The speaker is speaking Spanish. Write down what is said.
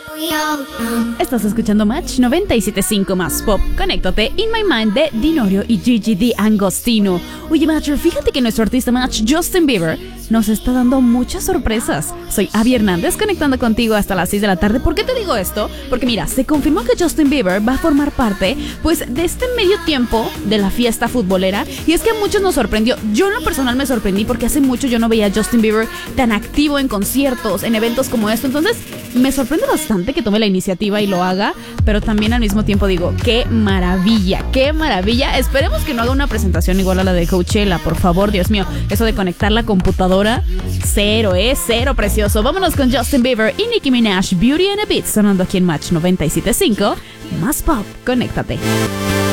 Estás escuchando Match 97.5 más pop. Conéctate In My Mind de Dinorio y Gigi D'Agostino. Oye, Matcher, fíjate que nuestro artista Match, Justin Bieber, nos está dando muchas sorpresas. Soy Abby Hernández, conectando contigo hasta las 6 de la tarde. ¿Por qué te digo esto? Porque mira, se confirmó que Justin Bieber va a formar parte, pues, de este medio tiempo de la fiesta futbolera. Y es que a muchos nos sorprendió. Yo en lo personal me sorprendí porque hace mucho yo no veía a Justin Bieber tan activo en conciertos, en eventos como esto. Entonces, me sorprende bastante que tome la iniciativa y lo haga, pero también al mismo tiempo digo, ¡qué maravilla! ¡Qué maravilla! Esperemos que no haga una presentación igual a la de Coachella, por favor, Dios mío. Eso de conectar la computadora, cero, cero, precioso. Vámonos con Justin Bieber y Nicki Minaj, Beauty and a Beat, sonando aquí en Match 97.5. Más pop, conéctate.